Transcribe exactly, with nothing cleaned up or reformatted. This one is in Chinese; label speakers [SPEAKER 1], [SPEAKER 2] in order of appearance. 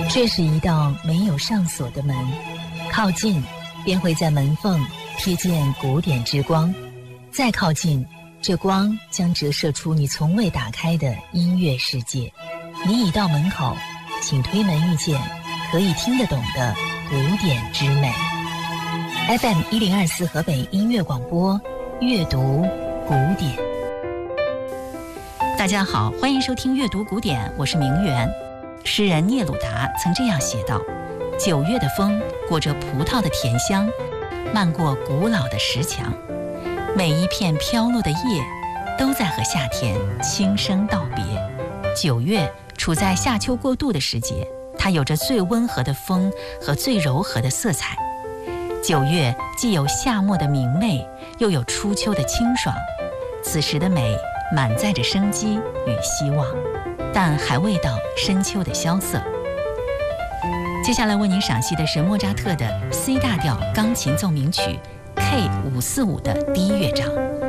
[SPEAKER 1] 这是一道没有上锁的门，靠近便会在门缝瞥见古典之光，再靠近，这光将折射出你从未打开的音乐世界。你已到门口，请推门遇见可以听得懂的古典之美。 F M 一零二四河北音乐广播，阅读古典。
[SPEAKER 2] 大家好，欢迎收听阅读古典，我是明媛。诗人聂鲁达曾这样写道：九月的风裹着葡萄的甜香，漫过古老的石墙，每一片飘落的叶都在和夏天轻声道别。九月处在夏秋过渡的时节，它有着最温和的风和最柔和的色彩。九月既有夏末的明媚，又有初秋的清爽，此时的美满载着生机与希望，但还未到深秋的萧瑟。接下来为您赏析的是莫扎特的 C 大调钢琴奏鸣曲 K 五四五的第一乐章。